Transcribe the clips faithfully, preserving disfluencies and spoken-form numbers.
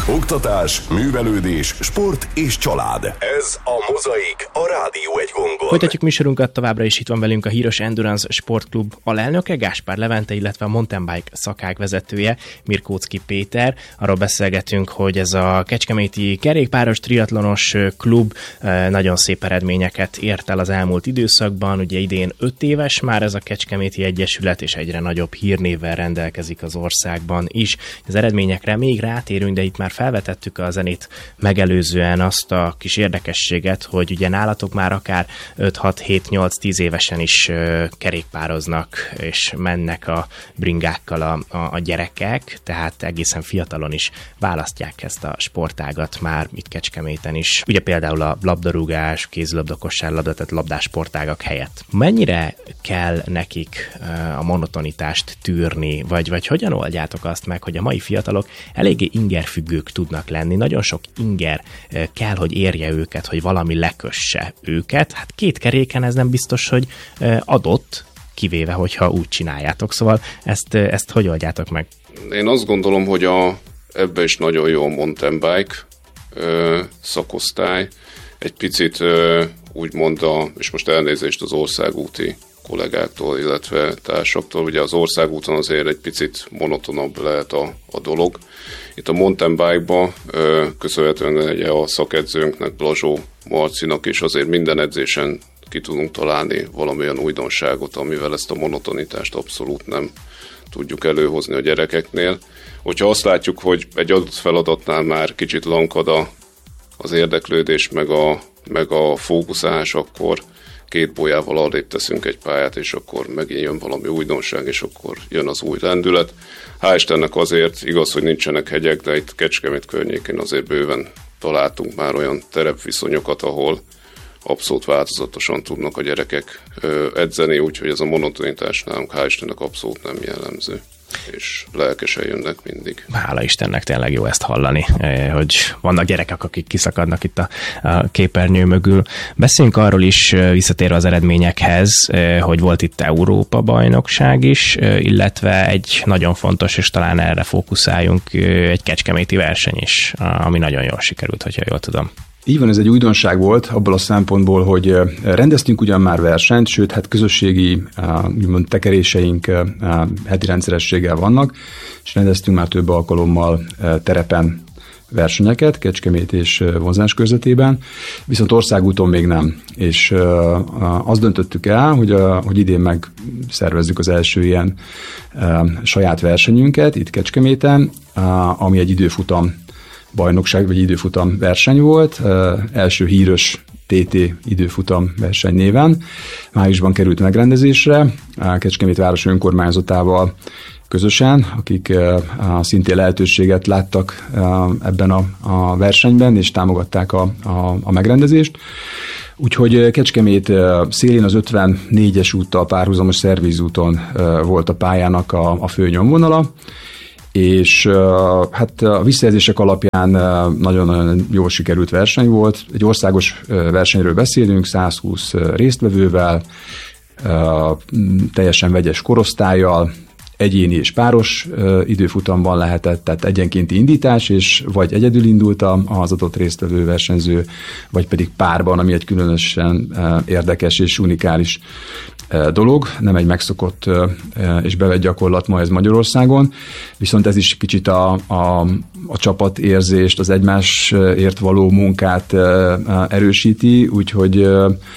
Oktatás, művelődés, sport és család. Ez a Mozaik, a Rádió egy gongon. Folytatjuk műsorunkat, továbbra is itt van velünk a híres Endurance Sportklub alelnöke, Gáspár Levente, illetve a mountain bike szakág vezetője, Mirkóczky Péter. Arról beszélgetünk, hogy ez a kecskeméti kerékpáros triatlonos klub nagyon szép eredményeket ért el az elmúlt időszakban. Ugye idén öt éves már ez a Kecskeméti Egyesület, és egyre nagyobb hírnévvel rendelkezik az országban is. Az eredményekre még rátérünk, de itt már felvetettük a zenét megelőzően azt a kis érdekességet, hogy ugye nálatok már akár öt hat hét nyolc tíz évesen is kerékpároznak, és mennek a bringákkal a, a, a gyerekek, tehát egészen fiatalon is választják ezt a sportágat már itt Kecskeméten is. Ugye például a labdarúgás, kézilabda, kosárlabda, tehát labdás sportágak helyett. Mennyire kell nekik a monotonitást tűrni, vagy, vagy hogyan oldjátok azt meg, hogy a mai fiatalok eléggé ingerfüggők tudnak lenni, nagyon sok inger kell, hogy érje őket, hogy valami lekösse őket. Hát két keréken ez nem biztos, hogy adott, kivéve, hogyha úgy csináljátok. Szóval ezt, ezt hogy oldjátok meg? Én azt gondolom, hogy a, ebbe is nagyon jó a mountain bike ö, szakosztály. Egy picit ö, úgymond, a, és most elnézést az országúti kollégáktól, illetve társaktól, ugye az országúton azért egy picit monotonabb lehet a, a dolog. Itt a mountain bike-ba köszönhetően ugye a szakedzőnknek, Blazsó Marcinak is azért minden edzésen ki tudunk találni valamilyen újdonságot, amivel ezt a monotonitást abszolút nem tudjuk előhozni a gyerekeknél. Hogyha azt látjuk, hogy egy adott feladatnál már kicsit lankad a, az érdeklődés, meg a, meg a fókuszálás, akkor két bolyával arrébb teszünk egy pályát, és akkor megint jön valami újdonság, és akkor jön az új lendület. Hál' Istennek azért, igaz, hogy nincsenek hegyek, de itt Kecskemét környékén azért bőven találtunk már olyan terepviszonyokat, ahol abszolút változatosan tudnak a gyerekek edzeni, úgyhogy ez a monotonitás nálunk hál' Istennek abszolút nem jellemző, és lelkesen jönnek mindig. Hála Istennek, tényleg jó ezt hallani, hogy vannak gyerekek, akik kiszakadnak itt a, a képernyő mögül. Beszéljünk arról is, visszatérve az eredményekhez, hogy volt itt Európa-bajnokság is, illetve egy nagyon fontos, és talán erre fókuszáljunk, egy kecskeméti verseny is, ami nagyon jól sikerült, hogyha jól tudom. Így van, ez egy újdonság volt abból a szempontból, hogy rendeztünk ugyan már versenyt, sőt, hát közösségi úgymond tekeréseink heti rendszerességgel vannak, és rendeztünk már több alkalommal terepen versenyeket, Kecskemét és vonzás körzetében, viszont országúton még nem. És azt döntöttük el, hogy, hogy idén megszervezzük az első ilyen saját versenyünket itt Kecskeméten, ami egy időfutam bajnokság, vagy időfutam verseny volt, első híres té té időfutam verseny néven. Májusban került megrendezésre, a Kecskemét város önkormányzatával közösen, akik szintén lehetőséget láttak ebben a, a versenyben, és támogatták a, a, a megrendezést. Úgyhogy Kecskemét szélén az ötvennégyes úttal párhuzamos szervízúton volt a pályának a, a fő nyomvonala, és hát a visszajelzések alapján nagyon-nagyon jól sikerült verseny volt. Egy országos versenyről beszélünk, száz húsz résztvevővel, teljesen vegyes korosztállyal, egyéni és páros időfutamban lehetett, tehát egyenkénti indítás, és vagy egyedül indult az adott résztvevő versenyző, vagy pedig párban, ami egy különösen érdekes és unikális dolog, nem egy megszokott és bevett gyakorlat ma ez Magyarországon, viszont ez is kicsit a, a, a csapatérzést, az egymásért való munkát erősíti, úgyhogy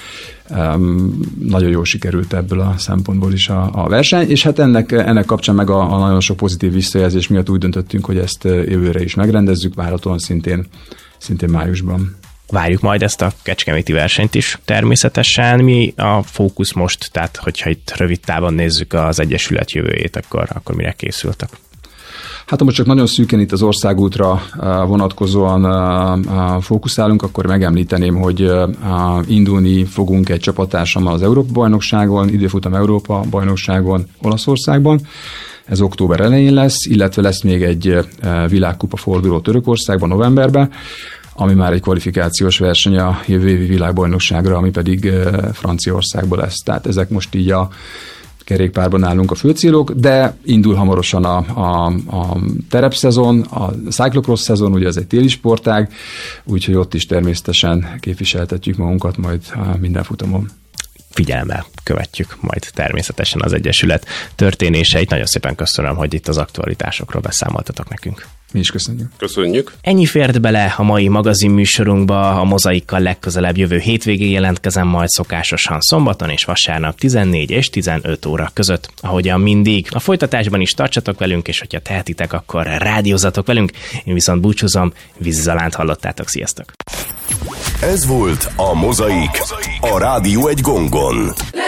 nagyon jól sikerült ebből a szempontból is a, a verseny, és hát ennek, ennek kapcsán meg a, a nagyon sok pozitív visszajelzés miatt úgy döntöttünk, hogy ezt jövőre is megrendezzük, várhatóan szintén, szintén májusban. Várjuk majd ezt a kecskeméti versenyt is természetesen. Mi a fókusz most, tehát hogyha itt rövid távon nézzük az Egyesület jövőjét, akkor, akkor mire készültek? Hát ha most csak nagyon szűken itt az országútra vonatkozóan fókuszálunk, akkor megemlíteném, hogy indulni fogunk egy csapattársammal az Európa-bajnokságon, időfutam Európa-bajnokságon Olaszországban. Ez október elején lesz, illetve lesz még egy világkupa forduló Törökországban novemberben, ami már egy kvalifikációs verseny a jövő évi világbajnokságra, ami pedig Franciaországban lesz. Tehát ezek most így a kerékpárban állunk a főcélok, de indul hamarosan a, a, a terepszezon, a cyclocross szezon, ugye ez egy téli sportág, úgyhogy ott is természetesen képviseltetjük magunkat majd minden futamon. Figyelemmel követjük majd természetesen az Egyesület történéseit. Nagyon szépen köszönöm, hogy itt az aktualitásokról beszámoltatok nekünk. Mi is köszönjük. Köszönjük. Ennyi fért bele a mai magazin műsorunkba, a Mozaikkal legközelebb jövő hétvégén jelentkezem majd szokásosan szombaton és vasárnap tizennégy és tizenöt óra között. Ahogyan mindig, a folytatásban is tartsatok velünk, és hogyha tehetitek, akkor rádiózatok velünk. Én viszont búcsúzom, Vízi Zalánt hallottátok, sziasztok! Ez volt a Mozaik, a Rádió egy gongon.